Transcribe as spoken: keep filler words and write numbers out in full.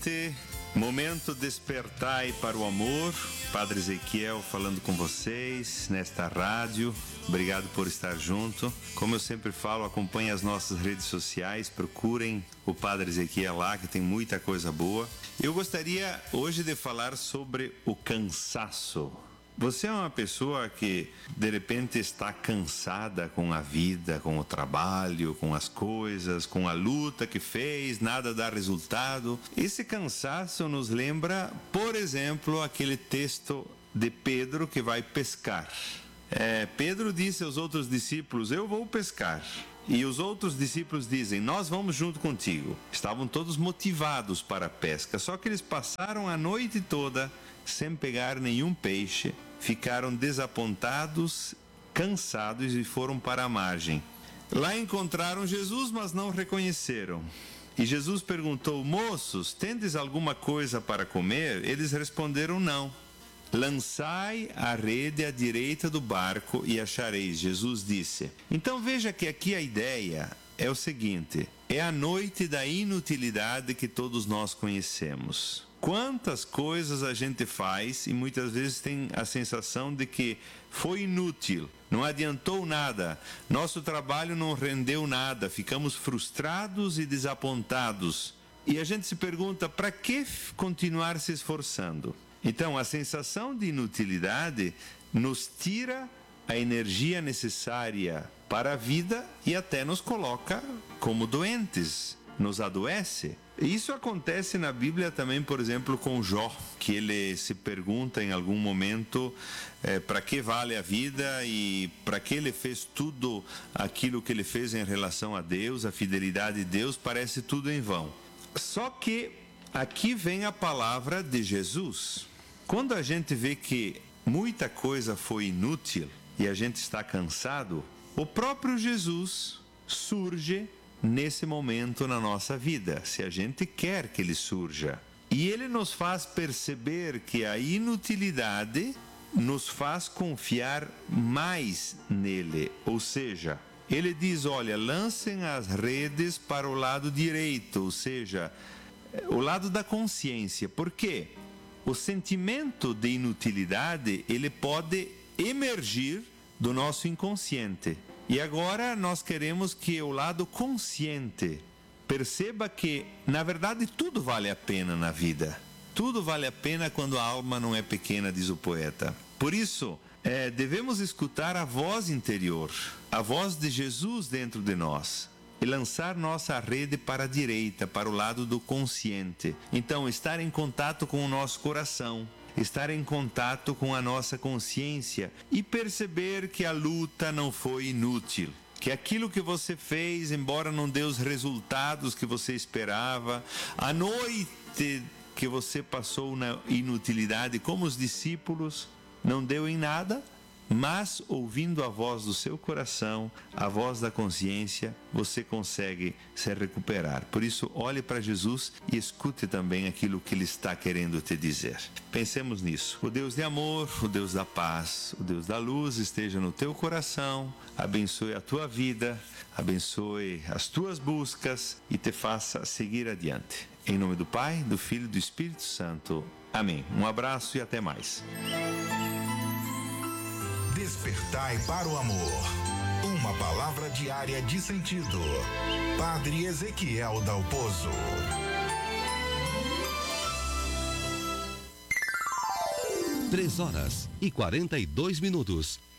ouvinte, momento despertai para o amor. Padre Ezequiel falando com vocês nesta rádio. Obrigado por estar junto. Como eu sempre falo, acompanhe as nossas redes sociais, procurem o Padre Ezequiel lá, que tem muita coisa boa. Eu gostaria hoje de falar sobre o cansaço. Você é uma pessoa que de repente está cansada com a vida, com o trabalho, com as coisas, com a luta que fez, nada dá resultado. Esse cansaço nos lembra, por exemplo, aquele texto de Pedro que vai pescar. É, Pedro disse aos outros discípulos: eu vou pescar. E os outros discípulos dizem: nós vamos junto contigo. Estavam todos motivados para a pesca, só que eles passaram a noite toda sem pegar nenhum peixe, ficaram desapontados, cansados e foram para a margem. Lá encontraram Jesus, mas não reconheceram. E Jesus perguntou: moços, tendes alguma coisa para comer? Eles responderam: não. Lançai a rede à direita do barco e achareis, Jesus disse. Então veja que aqui a ideia é o seguinte: é a noite da inutilidade que todos nós conhecemos. Quantas coisas a gente faz e muitas vezes tem a sensação de que foi inútil, não adiantou nada, nosso trabalho não rendeu nada, ficamos frustrados e desapontados. E a gente se pergunta: para que continuar se esforçando? Então, a sensação de inutilidade nos tira a energia necessária para a vida e até nos coloca como doentes, nos adoece. Isso acontece na Bíblia também, por exemplo, com Jó, que ele se pergunta em algum momento é, para que vale a vida e para que ele fez tudo aquilo que ele fez em relação a Deus, a fidelidade de Deus, parece tudo em vão. Só que aqui vem a palavra de Jesus. Quando a gente vê que muita coisa foi inútil e a gente está cansado, o próprio Jesus surge nesse momento na nossa vida, se a gente quer que ele surja. E ele nos faz perceber que a inutilidade nos faz confiar mais nele. Ou seja, ele diz: olha, lancem as redes para o lado direito, ou seja, o lado da consciência. Por quê? O sentimento de inutilidade, ele pode emergir do nosso inconsciente. E agora nós queremos que o lado consciente perceba que, na verdade, tudo vale a pena na vida. Tudo vale a pena quando a alma não é pequena, diz o poeta. Por isso, é, devemos escutar a voz interior, a voz de Jesus dentro de nós, e lançar nossa rede para a direita, para o lado do consciente. Então, estar em contato com o nosso coração, estar em contato com a nossa consciência e perceber que a luta não foi inútil, que aquilo que você fez, embora não dê os resultados que você esperava, a noite que você passou na inutilidade como os discípulos, não deu em nada. Mas, ouvindo a voz do seu coração, a voz da consciência, você consegue se recuperar. Por isso, olhe para Jesus e escute também aquilo que Ele está querendo te dizer. Pensemos nisso. O Deus de amor, o Deus da paz, o Deus da luz esteja no teu coração, abençoe a tua vida, abençoe as tuas buscas e te faça seguir adiante. Em nome do Pai, do Filho e do Espírito Santo. Amém. Um abraço e até mais. Despertai para o amor. Uma palavra diária de sentido. Padre Ezequiel Dalpozo. Três horas e quarenta e dois minutos.